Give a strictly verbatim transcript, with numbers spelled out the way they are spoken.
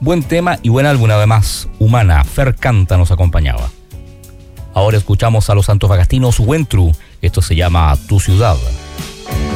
Buen tema y buen álbum además. Humana, Fer Canta nos acompañaba. Ahora escuchamos a los antofagastinos Wentru. Esto se llama Tu Ciudad.